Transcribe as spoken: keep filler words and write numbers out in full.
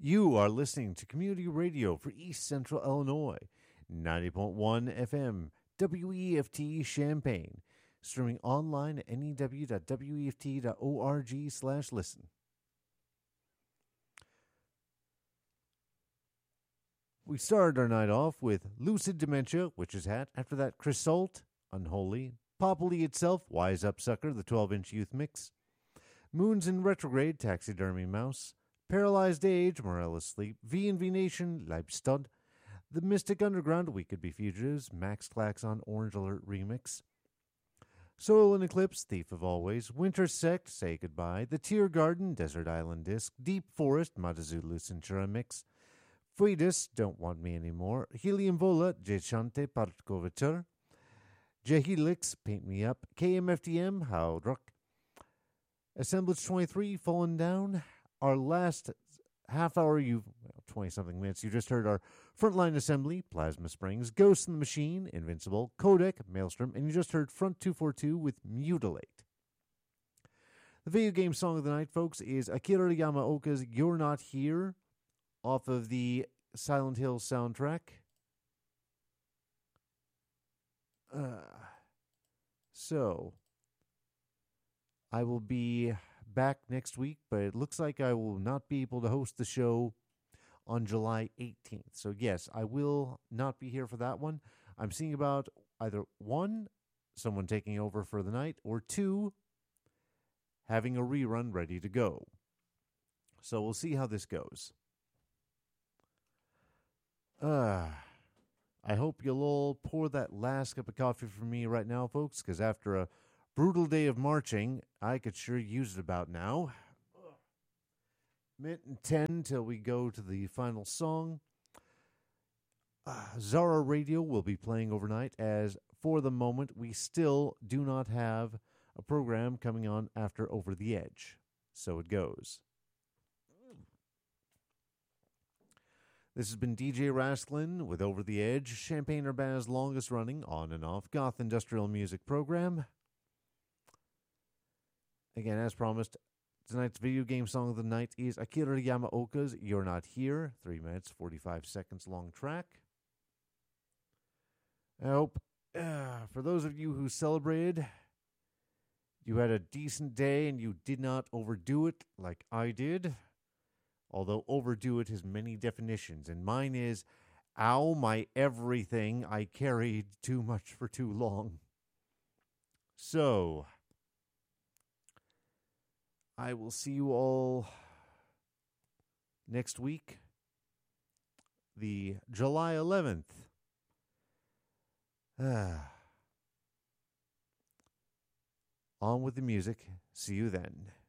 You are listening to Community Radio for East Central Illinois, ninety point one F M, W E F T Champaign, streaming online at new dot w e f t dot org slash listen. We started our night off with Lucid Dementia, Witch's Hat. After that, Chris Salt, Unholy. Populi itself, Wise Up Sucker, the twelve-inch youth mix. Moons in Retrograde, Taxidermy Mouse. Paralyzed Age, Morellis Sleep. V and V Nation, Leibstad. The Mystic Underground, We Could Be Fugitives. Max Klaxon, Orange Alert Remix. Soil and Eclipse, Thief of Always. Winter Sect, Say Goodbye. The Tear Garden, Desert Island Disc. Deep Forest, Madazulu Cintura Mix. Fuidus, Don't Want Me Anymore. Helium Vola, Jechante Partkovitur. Jehelix, Paint Me Up. K M F D M, Howdruck. Assemblage twenty-three, Fallen Down. Our last half hour, you've, well, twenty-something minutes, you just heard our Frontline Assembly, Plasma Springs, Ghost in the Machine, Invincible, Codec, Maelstrom, and you just heard Front two forty-two with Mutilate. The video game song of the night, folks, is Akira Yamaoka's You're Not Here, off of the Silent Hill soundtrack. Uh, so, I will be back next week, but it looks like I will not be able to host the show on July eighteenth. So, yes, I will not be here for that one. I'm seeing about either one, someone taking over for the night, or two, having a rerun ready to go. So, we'll see how this goes. Uh, I hope you'll all pour that last cup of coffee for me right now, folks, because after a brutal day of marching, I could sure use it about now. Minute and ten till we go to the final song. Uh, Zara Radio will be playing overnight, as for the moment we still do not have a program coming on after Over the Edge. So it goes. This has been D J Rasklin with Over the Edge, Champaign-Urbana's longest-running on and off goth industrial music program. Again, as promised, tonight's video game song of the night is Akira Yamaoka's You're Not Here, three minutes, forty-five seconds long track. I hope, uh, for those of you who celebrated, you had a decent day and you did not overdo it like I did. Although overdo it has many definitions, and mine is, ow, my everything, I carried too much for too long. So, I will see you all next week, the July eleventh. Ah. On with the music. See you then.